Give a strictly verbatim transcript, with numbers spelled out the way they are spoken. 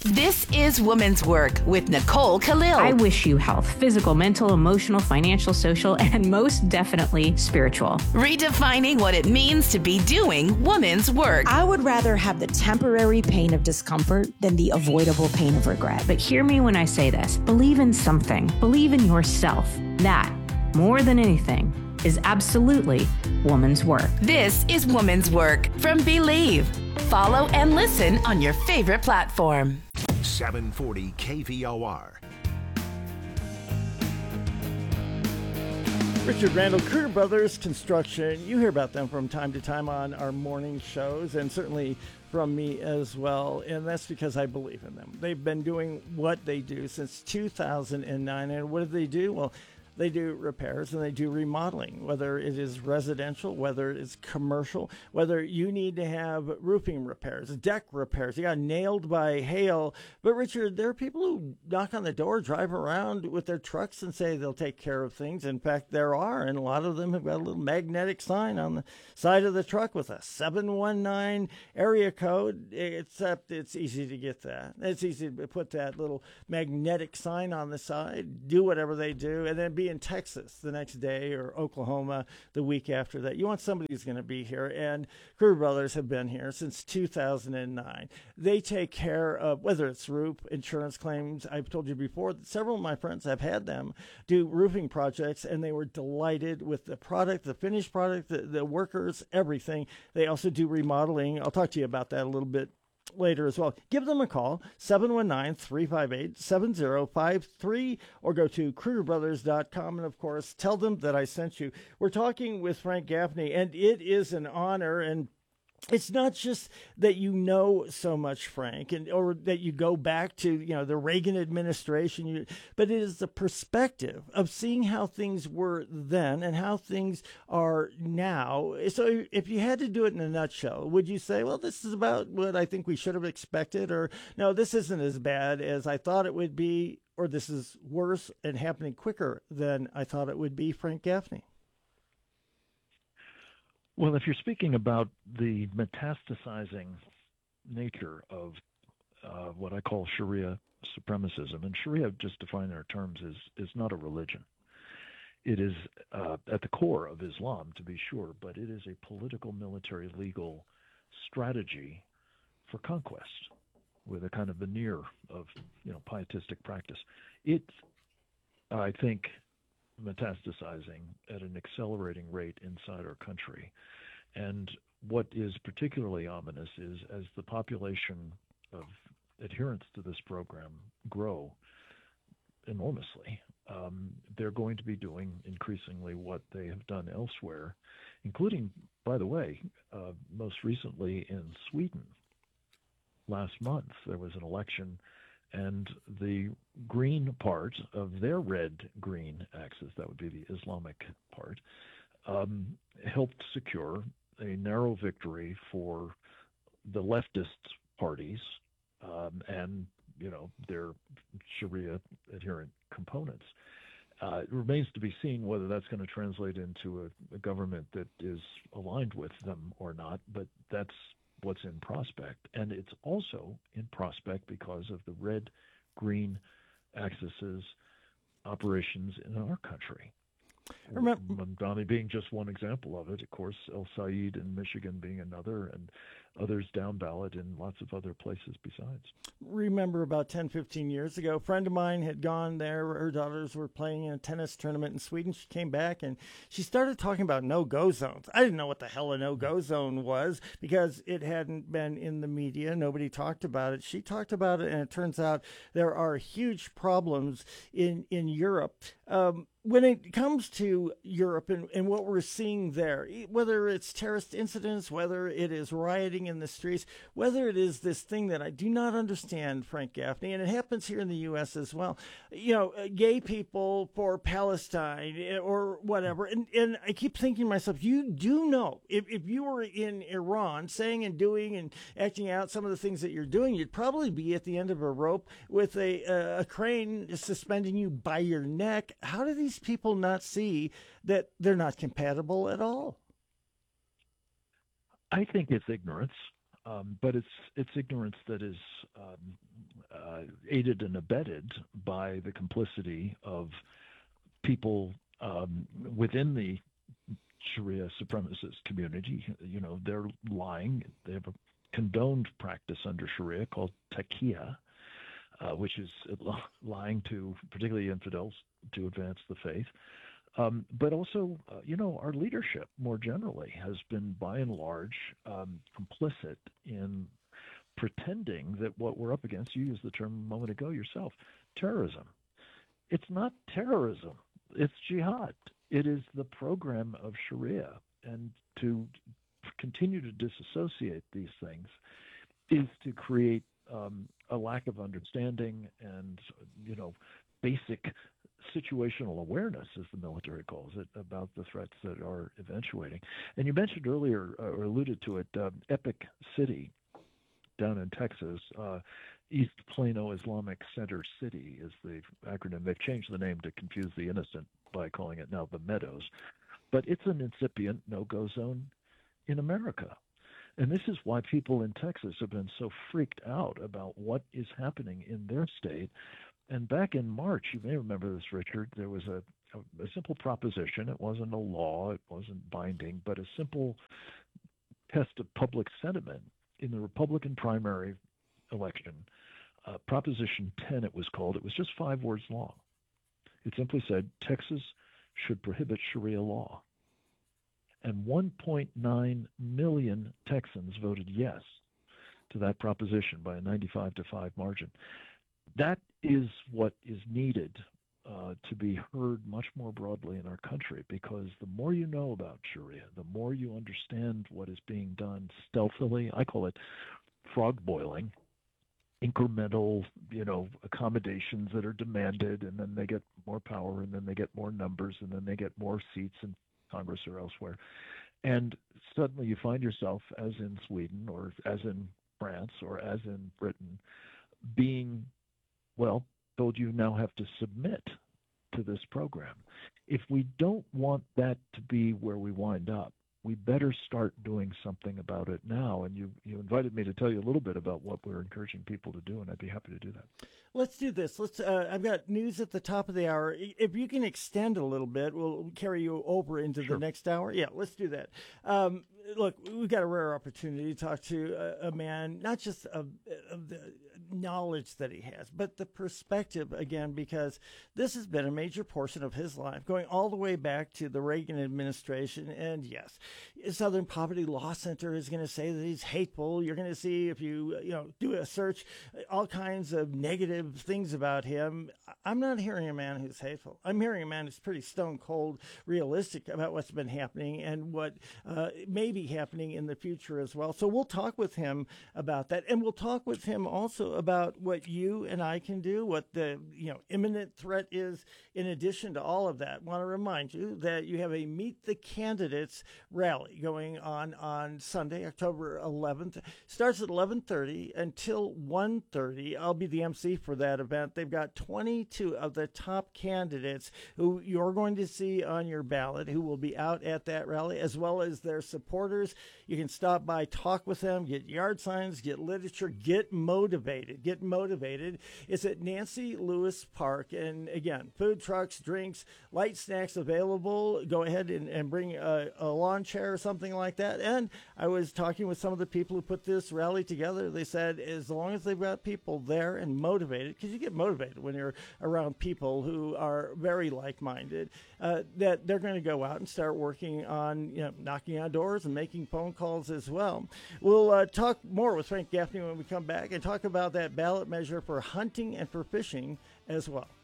This is Woman's Work with Nicole Khalil. I wish you health, physical, mental, emotional, financial, social, and most definitely spiritual. Redefining what it means to be doing woman's work. I would rather have the temporary pain of discomfort than the avoidable pain of regret. But hear me when I say this. Believe in something. Believe in yourself. That, more than anything, is absolutely woman's work. This is Woman's Work from Believe. Follow and listen on your favorite platform. seven forty K V O R. Richard Randall, Kruger Brothers Construction. You hear about them from time to time on our morning shows, and certainly from me as well, and that's because I believe in them. They've been doing what they do since two thousand nine, and what do they do? Well, they do repairs and they do remodeling, whether it is residential, whether it's commercial, whether you need to have roofing repairs, deck repairs. You got nailed by hail. But Richard, there are people who knock on the door, drive around with their trucks and say they'll take care of things. In fact, there are, and a lot of them have got a little magnetic sign on the side of the truck with a seven one nine area code, except it's easy to get that. It's easy to put that little magnetic sign on the side, do whatever they do, and then be in Texas the next day or Oklahoma the week after that. You want somebody who's going to be here, and Kruger Brothers have been here since two thousand nine. They take care of whether it's roof, insurance claims. I've told you before that several of my friends have had them do roofing projects, and they were delighted with the product, the finished product, the, the workers, everything. They also do remodeling. I'll talk to you about that a little bit later as well. Give them a call, seven one nine, three five eight, seven zero five three, or go to Kruger Brothers dot com, and of course tell them that I sent you. We're talking with Frank Gaffney, and it is an honor, and it's not just that you know so much, Frank, and or that you go back to, you know, the Reagan administration, you, but it is the perspective of seeing how things were then and how things are now. So if you had to do it in a nutshell, would you say, well, this is about what I think we should have expected, or no, this isn't as bad as I thought it would be, or this is worse and happening quicker than I thought it would be, Frank Gaffney? Well, if you're speaking about the metastasizing nature of uh, what I call Sharia supremacism, and Sharia, just to define our terms, is is not a religion. It is uh, at the core of Islam, to be sure, but it is a political, military, legal strategy for conquest with a kind of veneer of, you know, pietistic practice. It's, I think, metastasizing at an accelerating rate inside our country. And what is particularly ominous is as the population of adherents to this program grow enormously, um, they're going to be doing increasingly what they have done elsewhere, including, by the way, uh, most recently in Sweden. Last month, there was an election, and the green part of their red-green axis, that would be the Islamic part, um, helped secure a narrow victory for the leftist parties um, and, you know, their Sharia adherent components. Uh, it remains to be seen whether that's going to translate into a, a government that is aligned with them or not, but that's what's in prospect. And it's also in prospect because of the red-green axis operations in our country. Mamdani being just one example of it, of course, El Said in Michigan being another, and others down ballot in lots of other places besides. Remember about ten, fifteen years ago, a friend of mine had gone there. Her daughters were playing in a tennis tournament in Sweden. She came back and she started talking about no-go zones. I didn't know what the hell a no-go zone was because it hadn't been in the media. Nobody talked about it. She talked about it, and it turns out there are huge problems in, in Europe. Um, when it comes to Europe and, and what we're seeing there, whether it's terrorist incidents, whether it is rioting in the streets, whether it is this thing that I do not understand, Frank Gaffney, and it happens here in the U S as well, you know, gay people for Palestine or whatever. And, and I keep thinking to myself, you do know, if, if you were in Iran saying and doing and acting out some of the things that you're doing, you'd probably be at the end of a rope with a, a, a crane suspending you by your neck. How do these people not see that they're not compatible at all? I think it's ignorance. Um, but it's it's ignorance that is um, uh, aided and abetted by the complicity of people um, within the Sharia supremacist community. You know, they're lying. They have a condoned practice under Sharia called taqiyya, uh, which is lying to particularly infidels to advance the faith. Um, but also, uh, you know, our leadership more generally has been by and large um, complicit in pretending that what we're up against, you used the term a moment ago yourself, terrorism. It's not terrorism. It's jihad. It is the program of Sharia. And to continue to disassociate these things is to create um, a lack of understanding and, you know, basic situational awareness, as the military calls it, about the threats that are eventuating. And you mentioned earlier, uh, or alluded to it, uh, Epic City down in Texas, uh, East Plano Islamic Center City is the acronym. They've changed the name to confuse the innocent by calling it now the Meadows. But it's an incipient no-go zone in America. And this is why people in Texas have been so freaked out about what is happening in their state. And back in March, you may remember this, Richard, there was a, a, a simple proposition. It wasn't a law. It wasn't binding, but a simple test of public sentiment in the Republican primary election. Uh, Proposition ten, it was called. It was just five words long. It simply said, Texas should prohibit Sharia law. And one point nine million Texans voted yes to that proposition by a ninety-five to five margin. That is what is needed uh, to be heard much more broadly in our country, because the more you know about Sharia, the more you understand what is being done stealthily. I call it frog boiling, incremental, you know, accommodations that are demanded, and then they get more power, and then they get more numbers, and then they get more seats in Congress or elsewhere. And suddenly you find yourself, as in Sweden or as in France or as in Britain, being well, told you now have to submit to this program. If we don't want that to be where we wind up, we better start doing something about it now. And you, you invited me to tell you a little bit about what we're encouraging people to do, and I'd be happy to do that. Let's do this. Let's. Uh, I've got news at the top of the hour. If you can extend a little bit, we'll carry you over into Sure. the next hour. Yeah, let's do that. Um, look, we've got a rare opportunity to talk to a, a man, not just of, of the knowledge that he has, but the perspective, again, because this has been a major portion of his life, going all the way back to the Reagan administration. And yes, Southern Poverty Law Center is going to say that he's hateful. You're going to see, if you you know do a search, all kinds of negative things about him. I'm not hearing a man who's hateful. I'm hearing a man who's pretty stone cold realistic about what's been happening and what uh, may be happening in the future as well. So we'll talk with him about that, and we'll talk with him also about what you and I can do, what the you know imminent threat is. In addition to all of that, I want to remind you that you have a Meet the Candidates rally going on on Sunday, October eleventh. Starts at eleven thirty until one thirty. I'll be the M C for that event. They've got twenty-two of the top candidates who you're going to see on your ballot who will be out at that rally, as well as their supporters. You can stop by, talk with them, get yard signs, get literature, get motivated, get motivated. It's at Nancy Lewis Park. And again, food trucks, drinks, light snacks available. Go ahead and, and bring a, a lawn chair or something like that. And I was talking with some of the people who put this rally together. They said as long as they've got people there and motivated, because you get motivated when you're around people who are very like-minded, uh, that they're going to go out and start working on, you know, knocking on doors and making phone calls as well. We'll uh, talk more with Frank Gaffney when we come back and talk about that ballot measure for hunting and for fishing as well.